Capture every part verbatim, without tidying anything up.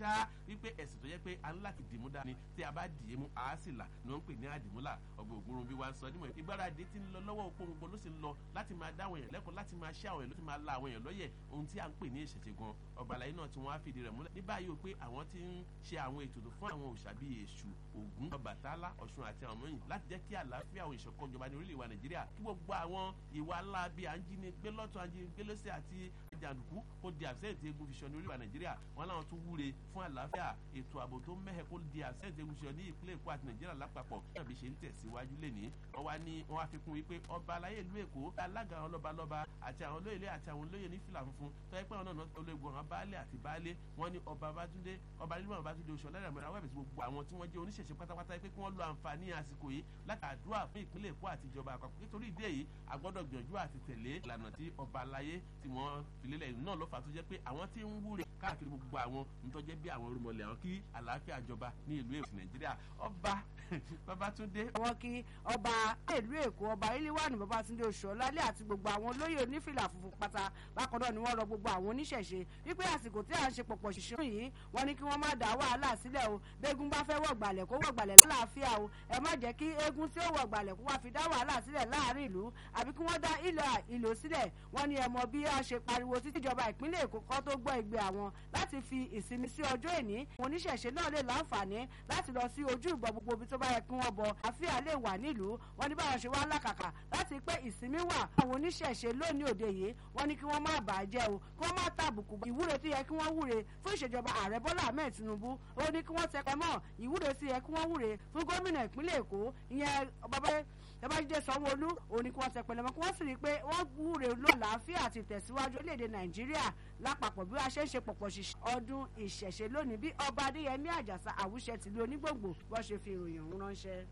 ṣá wípé ẹ̀sìn tó yẹ pé a ń láti dìmú dání tí a bá dìé mú a sì là ní wọ́n ń pè ní àdìmúlà ọgbọ̀n ògùnrún bí wàá sọ nímọ̀ ìgbáradì ti ń lọ lọ́wọ́ òpó gbogbo ló sì ń lọ láti máa dá àwọn èèyàn lẹ́kọ̀ọ́ láti máa ṣe àwọn èèyàn ló ti máa la àwọn èèyàn lọ́yẹ̀ ohun tí à ń pè ní ìṣẹ̀ṣe gan ọba àlàyé náà tí wọ́n á fìdí rẹ̀ múlẹ̀ ní báyìí ó pé àwọn ti ń ṣe àwọn ètò fún àwọn òòṣà bíi èṣù ògún ọbàtálá ọ̀ṣun àti àwọn mìíràn láti jẹ́ kí àlàáfíà àwọn ìṣọ̀kan ìjọba ní orílẹ̀-èdè wa nàìjíríà kí gbogbo àwọn ìwà ńlá bíi à ń jí ní gbé lọ́tọ̀ à ń jí ní gbé lọ́sẹ̀ àti jàǹdùkú kó di àbísẹ́ǹtì egun fi ṣọ ní orílẹ̀-èdè nàìjíríà wọn láwọn tún wúre fún àlàáfíà ètò ààbò tó mẹ́hẹ̀ kó di àbísẹ́ǹtì egun fi ṣọ ní ìpínlẹ̀ èkó àti nàìjíríà lápapọ̀ náà bí ṣe ń tẹ̀síwájú lẹ́ni wọn wá ní wọn wá fi kún wípé ọba aláyé ìlú èkó alága àwọn lọ́balọ́ba àti àwọn olóyèlé àti àwọn olóyè ní fìlà funfun tó yẹ pé àwọn náà olóògùn àwọn baálé àti baálé wọn ní ọba Babátúndé ọba nílùú Babátúndé oṣù ọlẹ́rẹ̀ mẹ́ta wẹ́ẹ̀bì sí gbogbo àwọn tí wọ́n jẹ́ oníṣẹ̀ṣe pátápátá pé kí wọ́n lo àǹfààní àsìkò yìí láti àdúrà fún ìpínlẹ̀ èkó àti ìjọba àpapọ̀ nítorí ìdí èyí a gbọ́dọ̀ gbìyànjú àti tẹ̀lé ìlànà tí ọba aláyé tí wọ́n fi lélẹ̀ ìlú náà ló fà tó jẹ́ pé àwọn tí ń wúre káàkiri gbogbo àwọn ntọ́jẹ́ bí àwọn orúmọlẹ̀ àwọn kí àlàáfíà jọba ní ìlú èkó nàìjíríà ọba Babátúndé. àwọn kí ọba ìlú èkó ọba Rilwan Babátúndé Oṣùọlálé àti gbogbo àwọn olóyè onífìlà funfun pátá bákan náà ni wọ́n rọ gbogbo àwọn oníṣẹ̀ṣe wípé àsìkò tí à ń ṣe pọ̀pọ̀ ṣìṣẹ́ yìí wọ́n ní kí wọ́n má dá wàhálà sílẹ̀ o bẹ́gùn bá fẹ́ wọ̀gbàlẹ̀ kó wọ̀gbàlẹ̀ láàfíà o ẹ má jẹ́ kí eégún tí ó wọ̀gbàlẹ̀ kó wá fi dá wàhálà sílẹ̀ láàrin ìlú àbí kí wọ́n dá ìlà ìlò sílẹ̀ wọ́n ní ẹ mọ̀ bí a ṣe pariwo títí ìjọba ìpínlẹ̀ èkó kọ́ tó gbọ́ igbe àwọn láti fi ìsinmi sí ọjọ́ èní àwọn oníṣẹ̀ṣe náà lè láǹfààní láti lọ sí ojú ìbọn gbogbo ibi tó bá yẹ kí wọ́n bọ àfíà lè wà nílùú wọ́n ní báwọn ṣe wá lákàkà láti pé ìsinmi wà àwọn oníṣẹ̀ṣe lónìí òde yìí wọ́n ní kí wọ́n má bàá jẹ́ o kí wọ́n má tàbùkù ìwúre tó yẹ kí wọ́n wúre fún ìṣèjọba ààrẹ Bọ́lá Ahmed Tinubu ó ní kí wọ́n tẹpẹ mọ́ ìwúre tó yẹ kí wọ́n wúre fún gómìnà ìpínlẹ̀ Èkó ìyẹn bàbá Babájídé Sanwó-Olú ó ní kí wọ́n tẹpẹ lẹ́mọ́ kí wọ́n sì rí i pé wọ́n wúre lọ́làáfíà àti ìtẹ̀síwájú orílẹ̀-èdè Nàìjíríà lápapọ̀ bí wọ́n ṣe ń ṣe pọ̀pọ̀ ṣiṣẹ́ ọdún ìṣẹ̀ṣe lónìí bí ọba Adéyẹmí Àjàsà Àwùṣẹ tìlú Onígbòǹgbò bọ́ ṣe fi ìròyìn ọ̀hún ránṣẹ́.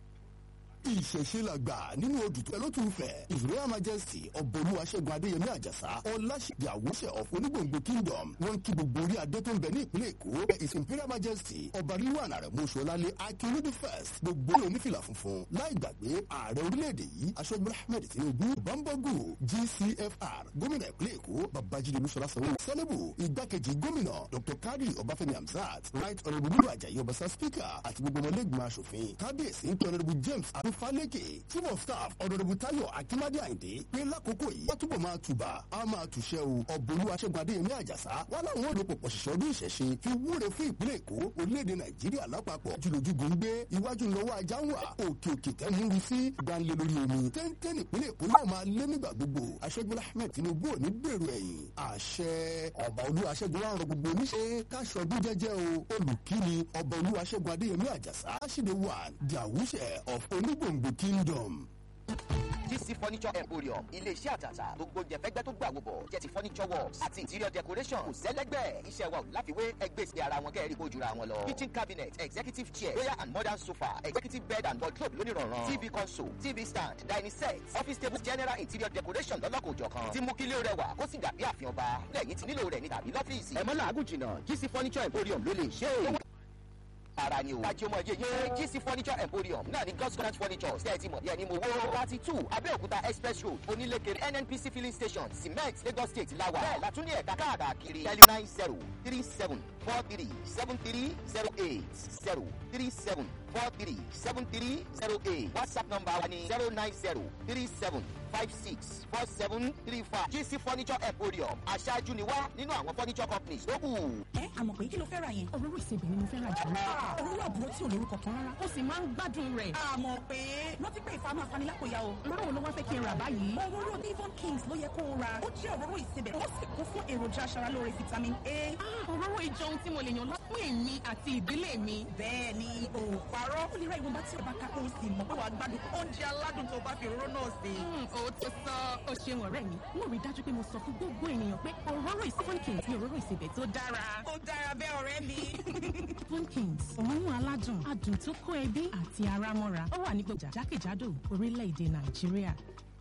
ìṣẹ̀ṣe làgbà nínú odùtẹ́ ló tún fẹ́ His Royal Majesty ọ̀bọ̀lúwa Ṣẹ́gun Adéyẹmí Àjàsá ọláṣẹ́dì Àwùṣẹ of Onígbòǹgbò Kingdom wọ́n kí gbogbo orí adé tó ń bẹ ní ìpínlẹ̀ Èkó His Imperial Majesty ọba Rilwan Arẹ̀mú Oṣùọlálé Akínlódé first gbogbo onífìlà funfun láì gbàgbé ààrẹ orílẹ̀-èdè yìí Aṣọ́jú Ahmed Tinubu bambogu G C F R gómìnà ìpínlẹ̀ Èkó Babájídé Olúṣọlá Sanwó-Olú sẹ́nẹ́bù igbákejì gómìnà Dr Kadi Ọbáfẹ́mi Hamzat right honourable Bílú Àjàyí Ọbaṣá speaker àti gbogbo ọmọlẹ́gbìmọ̀ aṣòfin kábíyèsí honourable James Faleke chief of staff ọ̀dọ̀dọ̀bù Táyọ̀ Akínmádé Àyìndé pé lákòókò yìí wọ́n túbọ̀ máa tùbà á máa tùṣẹ́ o ọ̀bọ̀lúwa Ṣẹ́gun Adéyẹmí Àjàsá wọn láwọn ò lò pọ̀pọ̀ ṣiṣẹ́ ọdún ìṣẹ̀ṣe fi wúre fún ìpínlẹ̀ Èkó orílẹ̀-èdè Nàìjíríà lápapọ̀ jùlọ̀jùgò ń gbé iwájú lọ́wọ́ ajá ń wà òkè òkè tẹ́nu rí sí gbanlé lórí omi téńté nípínlẹ̀ Èkó náà máa lé nígbà gbogbo Aṣọ́jú Ahmed Tinubu ò ní bẹ̀rù ẹ̀yìn àṣẹ ọba olúwa Ṣẹ́gun wa ń rọ gbogbo oníṣe káṣọdún jẹ́jẹ́ o olùkíni ọba olúwa Ṣẹ́gun Adéyẹmí Àjàsá ṣìdè one the Àwùṣẹ of Onígbòǹgbò Kingdom. G C Furniture Emporium ilé-iṣẹ́ àtàtà gbogbo jẹ̀fẹ́gbẹ́ tó gbà wò jẹ́ ti furniture works àti interior decoration kò sẹ́lẹ́gbẹ́ iṣẹ́ wa ò láfiwé ẹgbẹ́ sí ara wọn kẹ́rì kó jura wọn lọ. kitchen cabinet executive chair royal and modern sofa executive bed and wardrobe lónìrànràn T V console T V stand dining set office table general interior decoration lọ́lọ́kòjọ̀kan tí mú kílé rẹwà kó sì dàbí ààfin ọba lẹ́yìn tí nílò rẹ̀ ní tàbí lọ́fíìsì. ẹ mọ́ làágùn jìnnà G C Furniture Emporium ló lè ṣe é ara ni o. kájí ọmọ ẹ̀jẹ̀ yé G C Furniture Emporium náà ní God's Cottage Furniture ṣe é ti mọ̀ díẹ̀ ní mo wó. thirty two Abẹ́òkúta Express Road Onílékeré N N P C filling station Cement Lagos State lawa. bẹ́ẹ̀ látún ní ẹ̀ka káàkiri tẹlifon nine zero three seven four three seven three zero eight zero three seven four three seven three zero eight WhatsApp number wa ni zero nine zero three seven five six four seven three five. G C Furniture Emporium aṣáájú ni wá nínú àwọn furniture companies tó kù. ẹ àmọ̀ pé kí ló fẹ́ ra yẹn. òróró ìsebẹ̀ ni mo fẹ́ ra jù lọ. òróró àbúrò tí ò lórúkọ kan rárá ó sì máa ń gbádùn rẹ̀. àmọ̀ pé rántí pé ìfà máa fani lápòyà o. òróró wo ló wá fẹ́ kí n rà báyìí. òróró Devon Kings ló yẹ kó o ra. ó jẹ́ òróró ìsebẹ̀ ó sì kún fún èròjà aṣaralóore vitamin A. òróró ìjọ ohun tí mo lè yàn lọ fún èmi àti ìdílé mi. bẹ́ẹ̀ ni o parọ́. ó lè ra ìwọ̀nba tí o bá ká kó o sì mọ̀ pé wàá gbádùn oúnjẹ aládùn tó bá fi òróró náà sè. ó ti sọ ó ṣeun ọ̀rẹ́ mi mo rí dájú pé mo sọ fún gbogbo ènìyàn pé òróró Devon Kings ni òróró ìsebẹ̀ tó dára. ó dára bẹ́ẹ̀ ọ̀rẹ́ mi. Devon Kings òórùn aládùn adùn tó kó ẹbí àti ara mọ́ra ó wà ní gbogbo jákèjádò orílẹ̀-èdè Nàìjíríà.